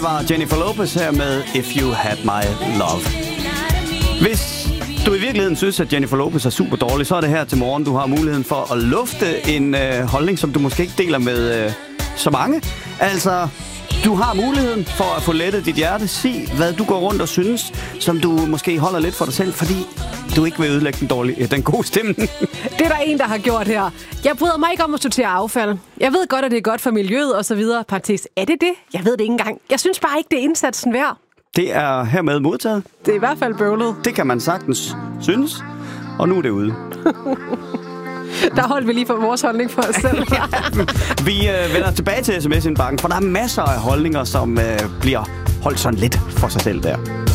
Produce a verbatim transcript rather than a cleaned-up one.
var Jennifer Lopez her med If You Had My Love. Hvis du i virkeligheden synes, at Jennifer Lopez er super dårlig, så er det her til morgen, du har muligheden for at lufte en øh, holdning, som du måske ikke deler med øh, så mange. Altså, du har muligheden for at få lettet dit hjerte. Sig, hvad du går rundt og synes, som du måske holder lidt for dig selv, fordi du ikke vil ødelægge den, dårlige, den gode stemning. Det er der en, der har gjort her. Jeg bryder mig ikke om at sortere affald. Jeg ved godt, at det er godt for miljøet og så videre. Parentes, er det det? Jeg ved det ikke engang. Jeg synes bare ikke, det er indsatsen værd. Det er hermed modtaget. Det er i hvert fald bøvlet. Det kan man sagtens synes, og nu er det ude. Der holdt vi lige for vores holdning for os selv. Ja. Vi øh, vender tilbage til sms-indbakken, for der er masser af holdninger, som øh, bliver holdt sådan lidt for sig selv der.